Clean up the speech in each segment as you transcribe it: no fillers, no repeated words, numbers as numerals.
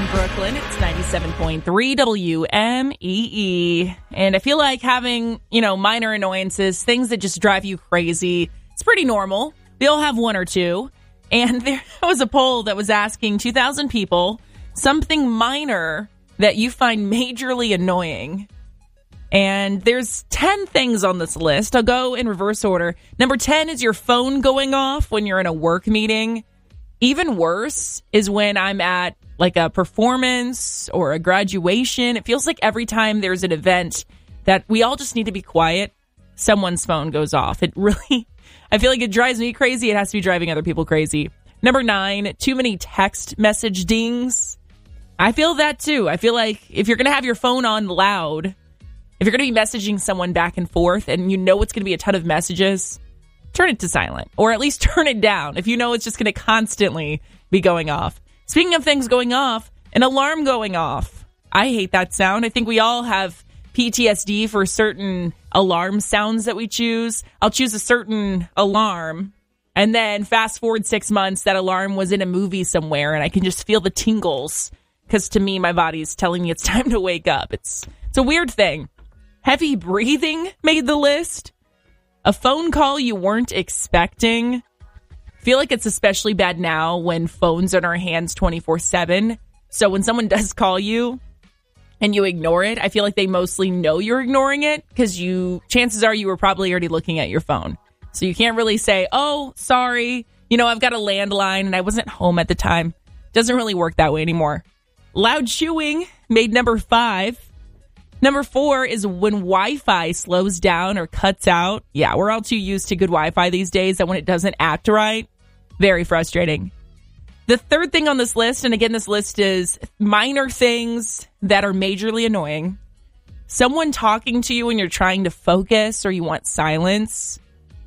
in Brooklyn. It's 97.3 WMEE. And I feel like having, minor annoyances, things that just drive you crazy, it's pretty normal. We all have one or two. And there was a poll that was asking 2,000 people something minor that you find majorly annoying. And there's 10 things on this list. I'll go in reverse order. Number 10 is your phone going off when you're in a work meeting. Even worse is when I'm at like a performance or a graduation. It feels like every time there's an event that we all just need to be quiet, someone's phone goes off. I feel like it drives me crazy. It has to be driving other people crazy. Number 9, too many text message dings. I feel that too. I feel like if you're going to have your phone on loud, if you're going to be messaging someone back and forth and you know it's going to be a ton of messages, turn it to silent or at least turn it down if you know it's just going to constantly be going off. Speaking of things going off, an alarm going off. I hate that sound. I think we all have PTSD for certain alarm sounds that we choose. I'll choose a certain alarm and then fast forward 6 months, that alarm was in a movie somewhere and I can just feel the tingles because to me, my body's telling me it's time to wake up. It's a weird thing. Heavy breathing made the list. A phone call you weren't expecting. Feel like it's especially bad now when phones are in our hands 24/7. So when someone does call you and you ignore it, I feel like they mostly know you're ignoring it because chances are you were probably already looking at your phone. So you can't really say, oh, sorry, I've got a landline and I wasn't home at the time. Doesn't really work that way anymore. Loud chewing made number 5. Number 4 is when Wi-Fi slows down or cuts out. Yeah, we're all too used to good Wi-Fi these days that when it doesn't act right, very frustrating. The third thing on this list, and again, this list is minor things that are majorly annoying. Someone talking to you when you're trying to focus or you want silence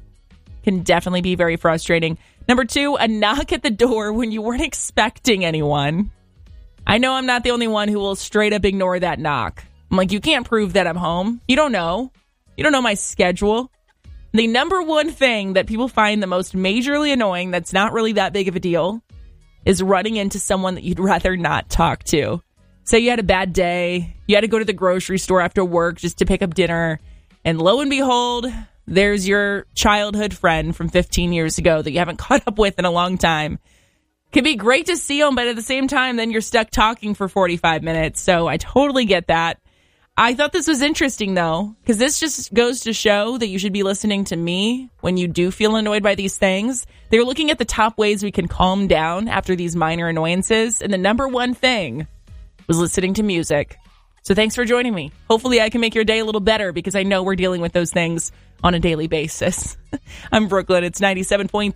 can definitely be very frustrating. Number 2, a knock at the door when you weren't expecting anyone. I know I'm not the only one who will straight up ignore that knock. I'm like, you can't prove that I'm home. You don't know. You don't know my schedule. The number one thing that people find the most majorly annoying that's not really that big of a deal is running into someone that you'd rather not talk to. Say you had a bad day. You had to go to the grocery store after work just to pick up dinner. And lo and behold, there's your childhood friend from 15 years ago that you haven't caught up with in a long time. Can be great to see them, but at the same time, then you're stuck talking for 45 minutes. So I totally get that. I thought this was interesting, though, because this just goes to show that you should be listening to me when you do feel annoyed by these things. They're looking at the top ways we can calm down after these minor annoyances. And the number one thing was listening to music. So thanks for joining me. Hopefully I can make your day a little better because I know we're dealing with those things on a daily basis. I'm Brooklyn. It's 97.3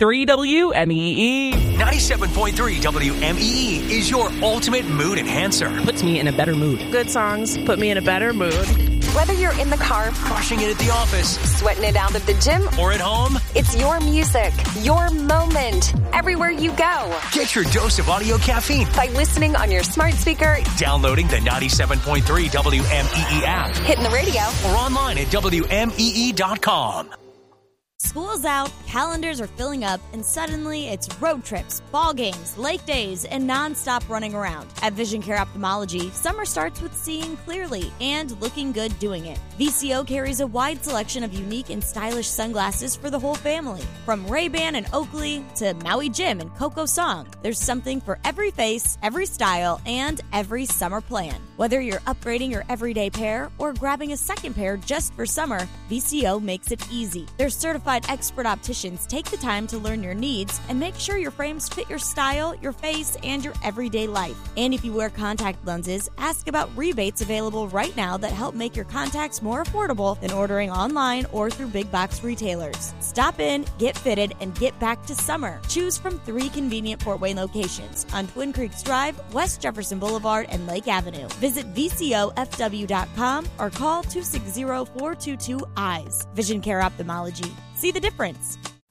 WMEE. 97.3 WMEE is your ultimate mood enhancer. Puts me in a better mood. Good songs put me in a better mood. Whether you're in the car, crushing it at the office, sweating it out at the gym, or at home, it's your music, your moment, everywhere you go. Get your dose of audio caffeine by listening on your smart speaker, downloading the 97.3 WMEE app, hitting the radio, or online at WMEE.com. School's out, calendars are filling up, and suddenly it's road trips, ball games, lake days, and nonstop running around. At Vision Care Ophthalmology, summer starts with seeing clearly and looking good doing it. VCO carries a wide selection of unique and stylish sunglasses for the whole family. From Ray-Ban and Oakley to Maui Jim and Coco Song, there's something for every face, every style, and every summer plan. Whether you're upgrading your everyday pair or grabbing a second pair just for summer, VCO makes it easy. Their certified expert opticians take the time to learn your needs and make sure your frames fit your style, your face, and your everyday life. And if you wear contact lenses, ask about rebates available right now that help make your contacts more affordable than ordering online or through big box retailers. Stop in, get fitted, and get back to summer. Choose from 3 convenient Fort Wayne locations on Twin Creeks Drive, West Jefferson Boulevard, and Lake Avenue. Visit VCOFW.com or call 260-422-EYES. Vision Care Ophthalmology. See the difference.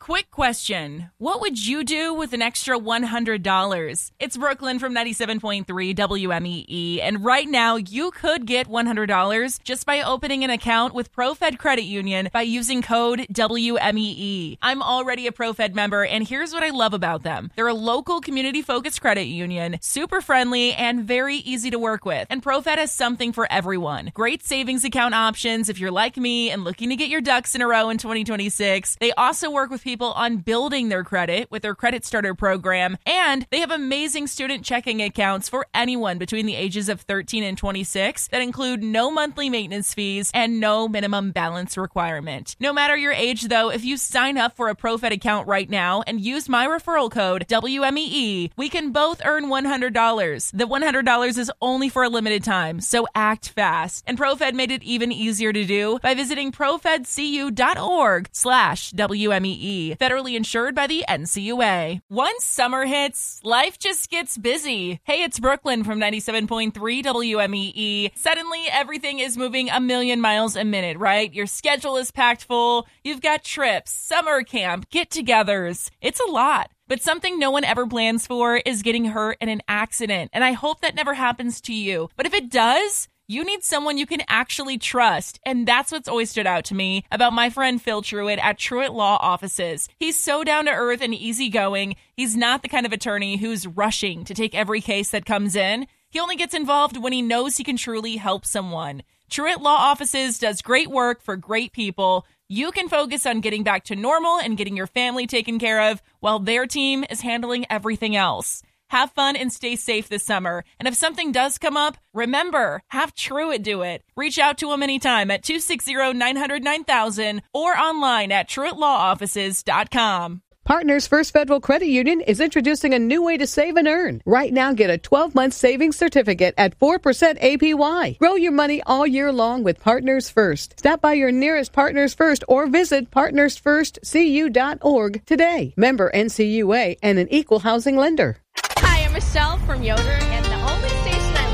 Quick question. What would you do with an extra $100? It's Brooklyn from 97.3 WMEE, and right now you could get $100 just by opening an account with ProFed Credit Union by using code WMEE. I'm already a ProFed member, and here's what I love about them. They're a local community-focused credit union, super friendly, and very easy to work with. And ProFed has something for everyone. Great savings account options if you're like me and looking to get your ducks in a row in 2026. They also work with people on building their credit with their Credit Starter program, and they have amazing student checking accounts for anyone between the ages of 13 and 26 that include no monthly maintenance fees and no minimum balance requirement. No matter your age, though, if you sign up for a ProFed account right now and use my referral code WMEE, we can both earn $100. The $100 is only for a limited time, so act fast. And ProFed made it even easier to do by visiting profedcu.org/WMEE. Federally insured by the NCUA. Once summer hits, life just gets busy. Hey, it's Brooklyn from 97.3 WMEE. Suddenly, everything is moving a million miles a minute, right? Your schedule is packed full. You've got trips, summer camp, get-togethers. It's a lot. But something no one ever plans for is getting hurt in an accident. And I hope that never happens to you. But if it does, you need someone you can actually trust. And that's what's always stood out to me about my friend Phil Truitt at Truitt Law Offices. He's so down to earth and easygoing. He's not the kind of attorney who's rushing to take every case that comes in. He only gets involved when he knows he can truly help someone. Truitt Law Offices does great work for great people. You can focus on getting back to normal and getting your family taken care of while their team is handling everything else. Have fun and stay safe this summer. And if something does come up, remember, have Truitt do it. Reach out to him anytime at 260-900-9000 or online at TruittLawOffices.com. Partners First Federal Credit Union is introducing a new way to save and earn. Right now, get a 12-month savings certificate at 4% APY. Grow your money all year long with Partners First. Stop by your nearest Partners First or visit partnersfirstcu.org today. Member NCUA and an equal housing lender. Hi, I'm Michelle from Yoder